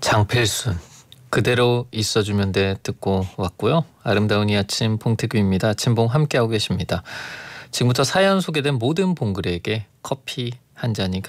장필순 그대로 있어주면 돼 듣고 왔고요. 아름다운 이 아침 봉태규입니다. 아침봉 함께하고 계십니다. 지금부터 사연 소개된 모든 봉글에게 커피 한 잔이